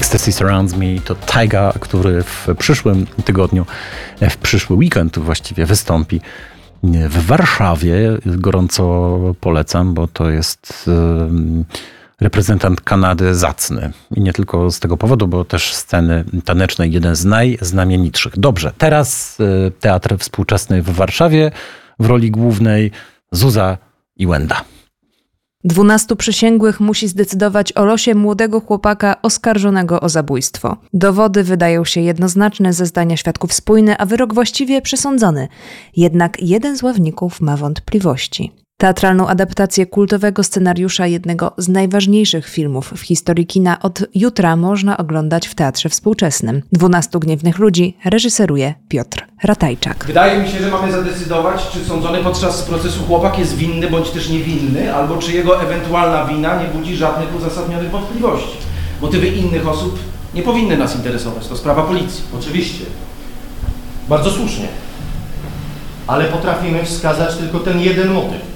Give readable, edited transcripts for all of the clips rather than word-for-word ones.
Ecstasy Surrounds Me to Tyga, który w przyszłym tygodniu, w przyszły weekend właściwie wystąpi w Warszawie. Gorąco polecam, bo to jest reprezentant Kanady zacny. I nie tylko z tego powodu, bo też sceny tanecznej jeden z najznamienitszych. Dobrze, teraz teatr współczesny w Warszawie, w roli głównej Zuza i Łenda. 12 przysięgłych musi zdecydować o losie młodego chłopaka oskarżonego o zabójstwo. Dowody wydają się jednoznaczne, zeznania świadków spójne, a wyrok właściwie przesądzony. Jednak jeden z ławników ma wątpliwości. Teatralną adaptację kultowego scenariusza jednego z najważniejszych filmów w historii kina od jutra można oglądać w Teatrze Współczesnym. 12 gniewnych ludzi reżyseruje Piotr Ratajczak. Wydaje mi się, że mamy zadecydować, czy sądzony podczas procesu chłopak jest winny bądź też niewinny, albo czy jego ewentualna wina nie budzi żadnych uzasadnionych wątpliwości. Motywy innych osób nie powinny nas interesować, to sprawa policji. Oczywiście. Bardzo słusznie. Ale potrafimy wskazać tylko ten jeden motyw.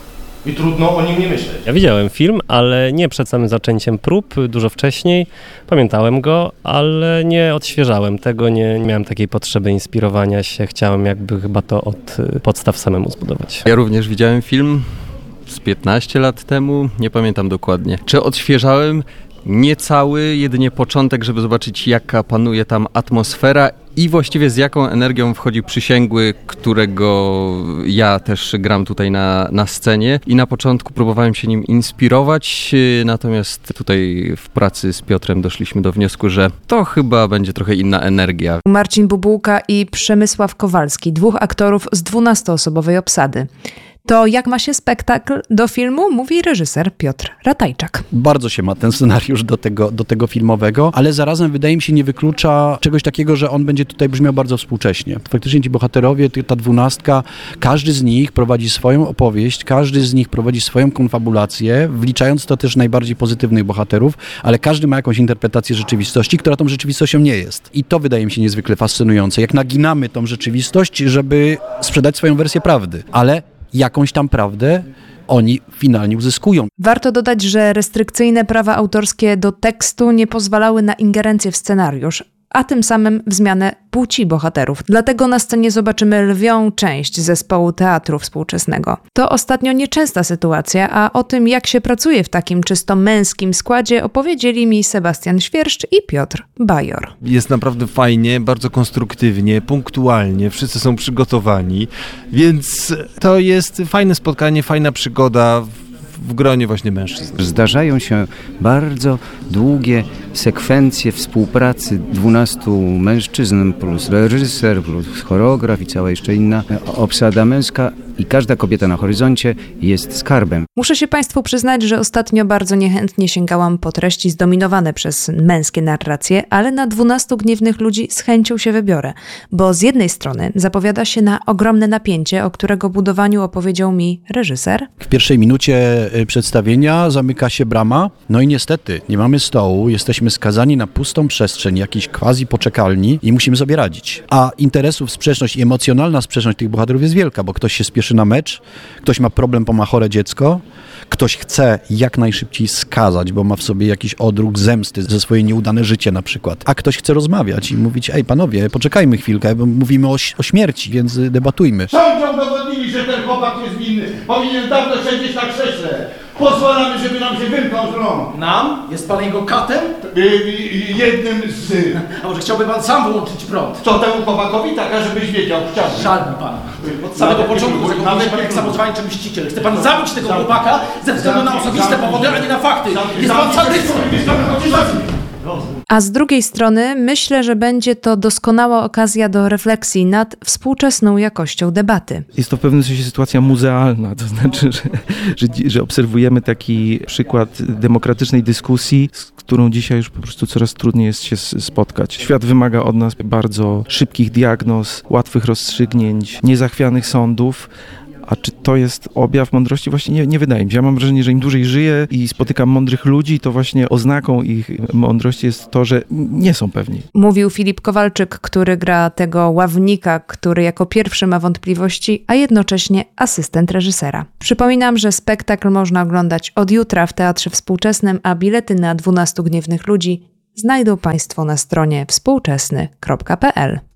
I trudno o nim nie myśleć. Ja widziałem film, ale nie przed samym zaczęciem prób, dużo wcześniej. Pamiętałem go, ale nie odświeżałem tego, nie miałem takiej potrzeby inspirowania się. Chciałem jakby chyba to od podstaw samemu zbudować. Ja również widziałem film z 15 lat temu, nie pamiętam dokładnie. Czy odświeżałem? Nie cały, jedynie początek, żeby zobaczyć, jaka panuje tam atmosfera i właściwie z jaką energią wchodzi przysięgły, którego ja też gram tutaj na scenie. I na początku próbowałem się nim inspirować, natomiast tutaj w pracy z Piotrem doszliśmy do wniosku, że to chyba będzie trochę inna energia. Marcin Bubułka i Przemysław Kowalski, 2 aktorów z 12-osobowej obsady. To jak ma się spektakl do filmu, mówi reżyser Piotr Ratajczak. Bardzo się ma ten scenariusz do tego filmowego, ale zarazem wydaje mi się nie wyklucza czegoś takiego, że on będzie tutaj brzmiał bardzo współcześnie. Faktycznie ci bohaterowie, ta 12, każdy z nich prowadzi swoją opowieść, każdy z nich prowadzi swoją konfabulację, wliczając to też najbardziej pozytywnych bohaterów, ale każdy ma jakąś interpretację rzeczywistości, która tą rzeczywistością nie jest. I to wydaje mi się niezwykle fascynujące. Jak naginamy tą rzeczywistość, żeby sprzedać swoją wersję prawdy, ale jakąś tam prawdę oni finalnie uzyskują. Warto dodać, że restrykcyjne prawa autorskie do tekstu nie pozwalały na ingerencję w scenariusz, a tym samym w zmianę płci bohaterów. Dlatego na scenie zobaczymy lwią część zespołu teatru współczesnego. To ostatnio nieczęsta sytuacja, a o tym, jak się pracuje w takim czysto męskim składzie, opowiedzieli mi Sebastian Świerszcz i Piotr Bajor. Jest naprawdę fajnie, bardzo konstruktywnie, punktualnie, wszyscy są przygotowani, więc to jest fajne spotkanie, fajna przygoda w gronie właśnie mężczyzn. Zdarzają się bardzo długie sekwencje współpracy 12 mężczyzn plus reżyser, plus choreograf i cała jeszcze inna obsada męska i każda kobieta na horyzoncie jest skarbem. Muszę się Państwu przyznać, że ostatnio bardzo niechętnie sięgałam po treści zdominowane przez męskie narracje, ale na 12 gniewnych ludzi z chęcią się wybiorę, bo z jednej strony zapowiada się na ogromne napięcie, o którego budowaniu opowiedział mi reżyser. W pierwszej minucie przedstawienia zamyka się brama, no i niestety nie mamy stołu, jesteśmy skazani na pustą przestrzeń, jakiejś quasi poczekalni i musimy sobie radzić. A interesów sprzeczność i emocjonalna sprzeczność tych bohaterów jest wielka, bo ktoś się spieszy na mecz, ktoś ma problem, bo ma chore dziecko, ktoś chce jak najszybciej skazać, bo ma w sobie jakiś odruch zemsty ze swoje nieudane życie na przykład, a ktoś chce rozmawiać i mówić, ej panowie, poczekajmy chwilkę, bo mówimy o śmierci, więc debatujmy. Sądzą udowodnili, że ten chłopak jest winny. Powinien dawno siedzieć na krześle. Pozwalamy, żeby nam się wymknął z rąk. Nam? Jest pan jego katem? Jednym z... A może chciałby pan sam wyłączyć prąd? Co temu chłopakowi taka, żebyś wiedział, chciałbym. Żal mi pan. Od samego początku zachowuje się pan jak samozwańczy mściciel. Chce pan zabić tego chłopaka ze względu na osobiste powody, a nie na fakty. Jest pan sadystą. A z drugiej strony myślę, że będzie to doskonała okazja do refleksji nad współczesną jakością debaty. Jest to w pewnym sensie sytuacja muzealna, to znaczy, że obserwujemy taki przykład demokratycznej dyskusji, z którą dzisiaj już po prostu coraz trudniej jest się spotkać. Świat wymaga od nas bardzo szybkich diagnoz, łatwych rozstrzygnięć, niezachwianych sądów. A czy to jest objaw mądrości? Właśnie nie wydaje mi się. Ja mam wrażenie, że im dłużej żyję i spotykam mądrych ludzi, to właśnie oznaką ich mądrości jest to, że nie są pewni. Mówił Filip Kowalczyk, który gra tego ławnika, który jako pierwszy ma wątpliwości, a jednocześnie asystent reżysera. Przypominam, że spektakl można oglądać od jutra w Teatrze Współczesnym, a bilety na 12 gniewnych ludzi znajdą Państwo na stronie współczesny.pl.